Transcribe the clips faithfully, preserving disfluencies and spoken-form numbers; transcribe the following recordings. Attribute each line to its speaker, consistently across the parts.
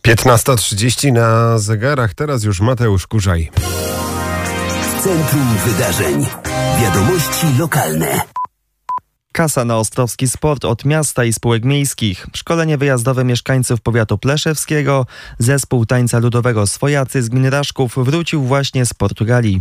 Speaker 1: piętnasta trzydzieści na zegarach, teraz już Mateusz Kurzaj.
Speaker 2: W centrum wydarzeń. Wiadomości lokalne.
Speaker 3: Kasa na ostrowski sport od miasta i spółek miejskich. Szkolenie wyjazdowe mieszkańców powiatu pleszewskiego. Zespół tańca ludowego Swojacy z gminy Raszków wrócił właśnie z Portugalii.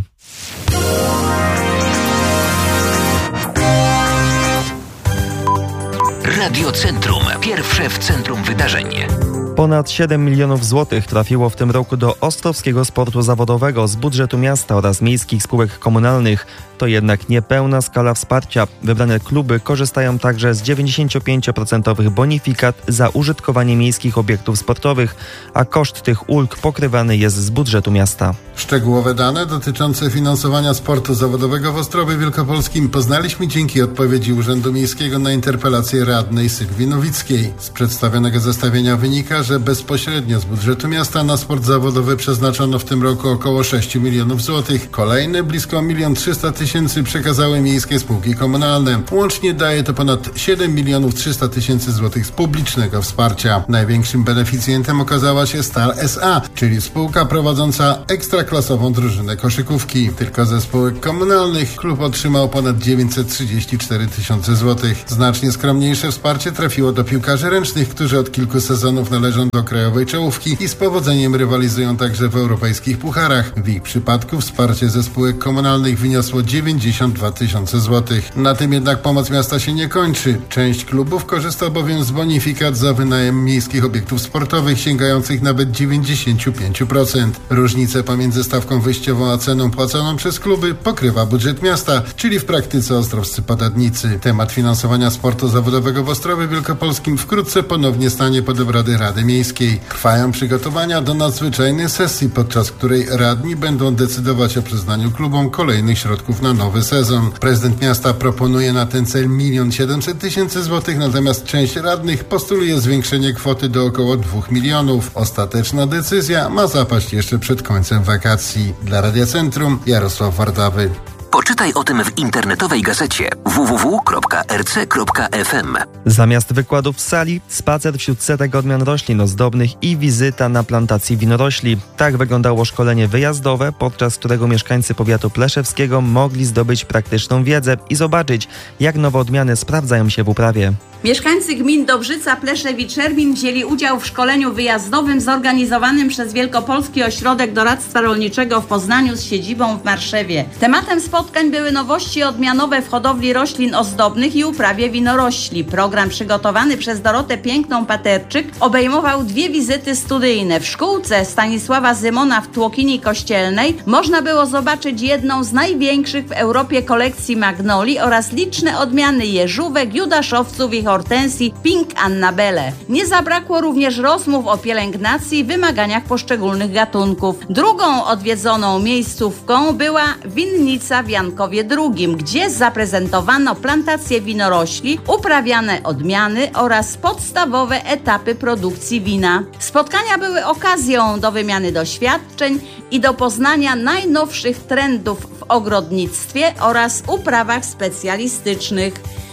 Speaker 2: Radio Centrum. Pierwsze w centrum wydarzeń.
Speaker 3: Ponad siedem milionów złotych trafiło w tym roku do ostrowskiego sportu zawodowego z budżetu miasta oraz miejskich spółek komunalnych. To jednak niepełna skala wsparcia. Wybrane kluby korzystają także z dziewięćdziesiąt pięć procent bonifikat za użytkowanie miejskich obiektów sportowych, a koszt tych ulg pokrywany jest z budżetu miasta.
Speaker 4: Szczegółowe dane dotyczące finansowania sportu zawodowego w Ostrowie Wielkopolskim poznaliśmy dzięki odpowiedzi Urzędu Miejskiego na interpelację radnej Sylwii Nowickiej. Z przedstawionego zestawienia wynika, że bezpośrednio z budżetu miasta na sport zawodowy przeznaczono w tym roku około sześć milionów złotych. Kolejne blisko milion trzysta tysięcy przekazały miejskie spółki komunalne. Łącznie daje to ponad siedem milionów trzysta tysięcy złotych z publicznego wsparcia. Największym beneficjentem okazała się Stal S A, czyli spółka prowadząca ekstraklasową drużynę koszykówki. Tylko ze spółek komunalnych klub otrzymał ponad dziewięćset trzydzieści cztery tysiące złotych. Znacznie skromniejsze wsparcie trafiło do piłkarzy ręcznych, którzy od kilku sezonów należą do krajowej czołówki i z powodzeniem rywalizują także w europejskich pucharach. W ich przypadku wsparcie ze spółek komunalnych wyniosło dziewięćdziesiąt dwa tysiące złotych. Na tym jednak pomoc miasta się nie kończy. Część klubów korzysta bowiem z bonifikat za wynajem miejskich obiektów sportowych sięgających nawet dziewięćdziesiąt pięć procent. Różnicę pomiędzy stawką wyjściową a ceną płaconą przez kluby pokrywa budżet miasta, czyli w praktyce ostrowscy podatnicy. Temat finansowania sportu zawodowego w Ostrowie Wielkopolskim wkrótce ponownie stanie pod obrady Rady Miejskiej. Trwają przygotowania do nadzwyczajnej sesji, podczas której radni będą decydować o przyznaniu klubom kolejnych środków na nowy sezon. Prezydent miasta proponuje na ten cel milion siedemset tysięcy złotych, natomiast część radnych postuluje zwiększenie kwoty do około dwóch milionów. Ostateczna decyzja ma zapaść jeszcze przed końcem wakacji. Dla Radia Centrum Jarosław Wardawy.
Speaker 2: Poczytaj o tym w internetowej gazecie w w w kropka r c kropka f m.
Speaker 3: Zamiast wykładów w sali, spacer wśród setek odmian roślin ozdobnych i wizyta na plantacji winorośli. Tak wyglądało szkolenie wyjazdowe, podczas którego mieszkańcy powiatu pleszewskiego mogli zdobyć praktyczną wiedzę i zobaczyć, jak nowe odmiany sprawdzają się w uprawie.
Speaker 5: Mieszkańcy gmin Dobrzyca, Pleszew i Czermin wzięli udział w szkoleniu wyjazdowym zorganizowanym przez Wielkopolski Ośrodek Doradztwa Rolniczego w Poznaniu z siedzibą w Marszewie. Tematem spotkań były nowości odmianowe w hodowli roślin ozdobnych i uprawie winorośli. Program przygotowany przez Dorotę Piękną-Paterczyk obejmował dwie wizyty studyjne. W szkółce Stanisława Zymona w Tłokini Kościelnej można było zobaczyć jedną z największych w Europie kolekcji magnolii oraz liczne odmiany jeżówek, judaszowców i hortensji Pink Annabelle. Nie zabrakło również rozmów o pielęgnacji i wymaganiach poszczególnych gatunków. Drugą odwiedzoną miejscówką była winnica w Jankowie drugim, gdzie zaprezentowano plantacje winorośli, uprawiane odmiany oraz podstawowe etapy produkcji wina. Spotkania były okazją do wymiany doświadczeń i do poznania najnowszych trendów w ogrodnictwie oraz uprawach specjalistycznych.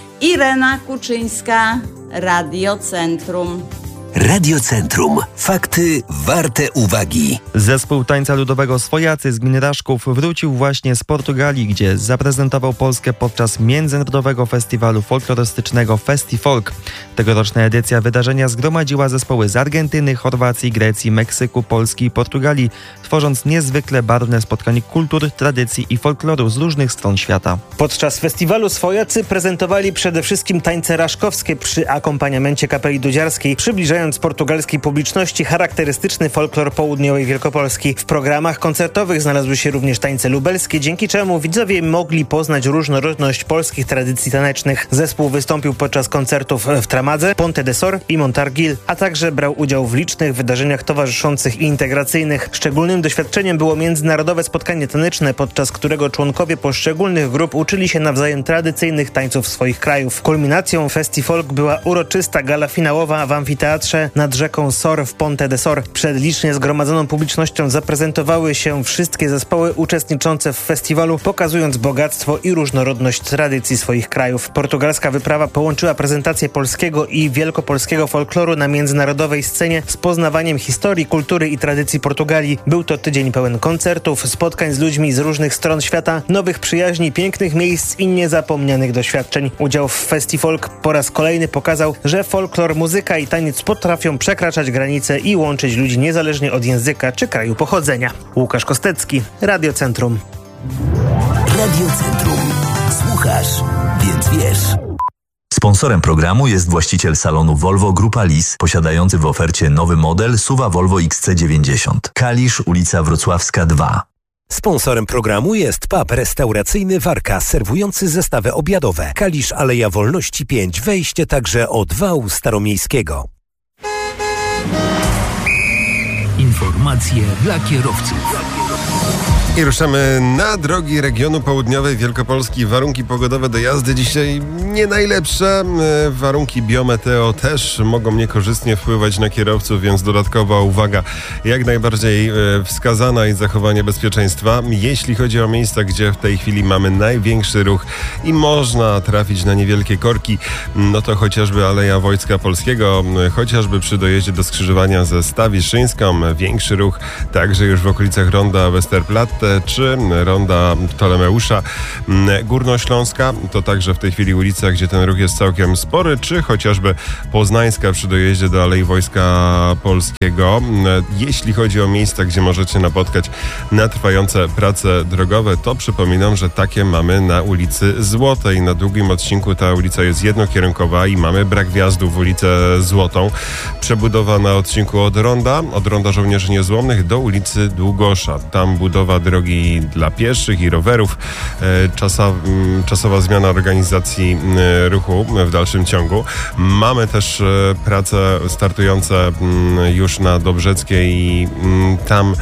Speaker 5: Irena Kuczyńska, Radio Centrum.
Speaker 2: Radio Centrum. Fakty warte uwagi.
Speaker 3: Zespół tańca ludowego Swojacy z gminy Raszków wrócił właśnie z Portugalii, gdzie zaprezentował Polskę podczas międzynarodowego festiwalu folklorystycznego FestiFolk. Tegoroczna edycja wydarzenia zgromadziła zespoły z Argentyny, Chorwacji, Grecji, Meksyku, Polski i Portugalii, tworząc niezwykle barwne spotkanie kultur, tradycji i folkloru z różnych stron świata.
Speaker 6: Podczas festiwalu Swojacy prezentowali przede wszystkim tańce raszkowskie przy akompaniamencie kapeli dudziarskiej, przybliżając portugalskiej publiczności charakterystyczny folklor południowej Wielkopolski. W programach koncertowych znalazły się również tańce lubelskie, dzięki czemu widzowie mogli poznać różnorodność polskich tradycji tanecznych. Zespół wystąpił podczas koncertów w Tramadze, Ponte de Sor i Montargil, a także brał udział w licznych wydarzeniach towarzyszących i integracyjnych. Szczególnym doświadczeniem było międzynarodowe spotkanie taneczne, podczas którego członkowie poszczególnych grup uczyli się nawzajem tradycyjnych tańców swoich krajów. Kulminacją FestiFolk była uroczysta gala finałowa w amfiteatrze msze nad rzeką Sor w Ponte de Sor. Przed licznie zgromadzoną publicznością zaprezentowały się wszystkie zespoły uczestniczące w festiwalu, pokazując bogactwo i różnorodność tradycji swoich krajów. Portugalska wyprawa połączyła prezentację polskiego i wielkopolskiego folkloru na międzynarodowej scenie z poznawaniem historii, kultury i tradycji Portugalii. Był to tydzień pełen koncertów, spotkań z ludźmi z różnych stron świata, nowych przyjaźni, pięknych miejsc i niezapomnianych doświadczeń. Udział w Festifolk po raz kolejny pokazał, że folklor, muzyka i taniec potrafią przekraczać granice i łączyć ludzi niezależnie od języka czy kraju pochodzenia. Łukasz Kostecki, Radio Centrum.
Speaker 2: Radio Centrum. Słuchasz, więc wiesz. Sponsorem programu jest właściciel salonu Volvo Grupa Lis, posiadający w ofercie nowy model S U V-a Volvo X C dziewięćdziesiąt. Kalisz, ulica Wrocławska dwa.
Speaker 7: Sponsorem programu jest pub restauracyjny Warka, serwujący zestawy obiadowe. Kalisz, Aleja Wolności pięć, wejście także od wału staromiejskiego.
Speaker 2: Informacje dla kierowców.
Speaker 1: I ruszamy na drogi regionu południowej Wielkopolski. Warunki pogodowe do jazdy dzisiaj nie najlepsze. Warunki biometeo też mogą niekorzystnie wpływać na kierowców, więc dodatkowa uwaga jak najbardziej wskazana i zachowanie bezpieczeństwa. Jeśli chodzi o miejsca, gdzie w tej chwili mamy największy ruch i można trafić na niewielkie korki, no to chociażby Aleja Wojska Polskiego, chociażby przy dojeździe do skrzyżowania ze Stawiszyńską, większy ruch także już w okolicach ronda Westerplatte czy ronda Ptolemeusza. Górnośląska to także w tej chwili ulica, gdzie ten ruch jest całkiem spory, czy chociażby Poznańska przy dojeździe do Alei Wojska Polskiego. Jeśli chodzi o miejsca, gdzie możecie napotkać na trwające prace drogowe, to przypominam, że takie mamy na ulicy Złotej. Na długim odcinku ta ulica jest jednokierunkowa i mamy brak wjazdu w ulicę Złotą. Przebudowa na odcinku od ronda, od ronda Żołnierzy Niezłomnych do ulicy Długosza. Tam budowa drogi dla pieszych i rowerów. Czasa, czasowa zmiana organizacji ruchu w dalszym ciągu. Mamy też prace startujące już na Dobrzeckiej i tam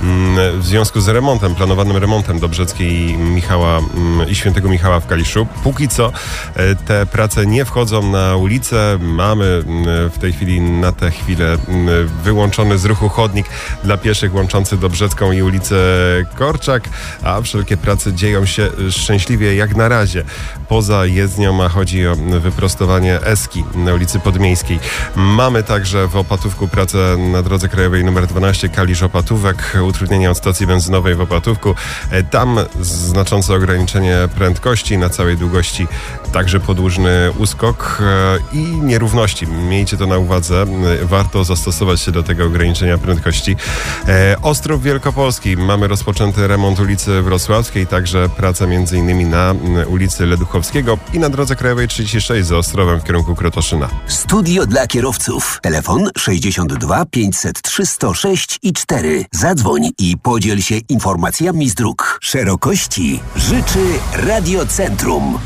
Speaker 1: w związku z remontem, planowanym remontem Dobrzeckiej i Michała i Świętego Michała w Kaliszu. Póki co te prace nie wchodzą na ulicę. Mamy w tej chwili na tę chwilę wyłączony z ruchu chodnik dla pieszych łączący Dobrzecką i ulicę Korczak, a wszelkie prace dzieją się szczęśliwie jak na razie. Poza jezdnią, a chodzi o wyprostowanie Eski na ulicy Podmiejskiej. Mamy także w Opatówku pracę na drodze krajowej nr dwanaście Kalisz-Opatówek, utrudnienia od stacji benzynowej w Opatówku. Tam znaczące ograniczenie prędkości na całej długości, także podłużny uskok i nierówności. Miejcie to na uwadze. Warto zastosować się do tego ograniczenia prędkości. Ostrów Wielkopolski. Mamy rozpoczęty remont ulicy Wrocławskiej, także praca między innymi na ulicy Leduchowskiego i na drodze krajowej trzydzieści sześć za Ostrowem w kierunku Krotoszyna.
Speaker 2: Studio dla kierowców. Telefon sześćdziesiąt dwa pięćset trzy sto sześć i cztery. Zadzwoń i podziel się informacjami z dróg. Szerokości życzy Radio Centrum.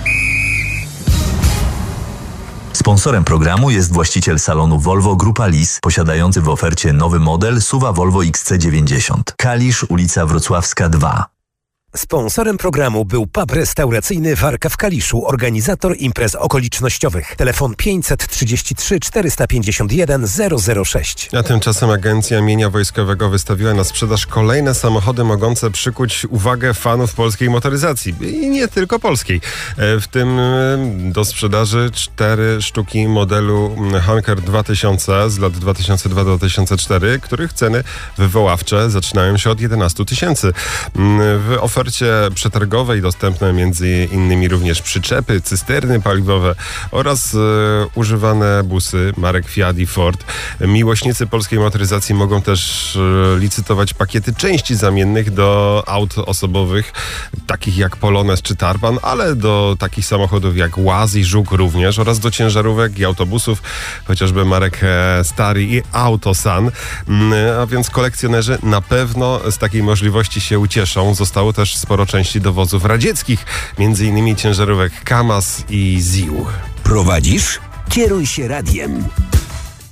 Speaker 2: Sponsorem programu jest właściciel salonu Volvo Grupa Lis, posiadający w ofercie nowy model S U V-a Volvo X C dziewięćdziesiąt. Kalisz, ulica Wrocławska dwa.
Speaker 7: Sponsorem programu był pub restauracyjny Warka w Kaliszu, organizator imprez okolicznościowych. Telefon pięćset trzydzieści trzy czterysta pięćdziesiąt jeden zero zero sześć.
Speaker 1: A tymczasem Agencja Mienia Wojskowego wystawiła na sprzedaż kolejne samochody mogące przykuć uwagę fanów polskiej motoryzacji. I nie tylko polskiej. W tym do sprzedaży cztery sztuki modelu Honker dwa tysiące z lat dwa tysiące dwa do dwa tysiące cztery, których ceny wywoławcze zaczynają się od jedenastu tysięcy. W ofercie przetargowej dostępne między innymi również przyczepy, cysterny paliwowe oraz e, używane busy marek Fiat i Ford. Miłośnicy polskiej motoryzacji mogą też e, licytować pakiety części zamiennych do aut osobowych, takich jak Polones czy Tarpan, ale do takich samochodów jak Łaz i Żuk również, oraz do ciężarówek i autobusów, chociażby marek e, Stary i Autosan. E, a więc kolekcjonerzy na pewno z takiej możliwości się ucieszą. Zostało też sporo części dowozów radzieckich, między innymi ciężarówek KAMAZ i ZIL.
Speaker 2: Prowadzisz? Kieruj się radiem.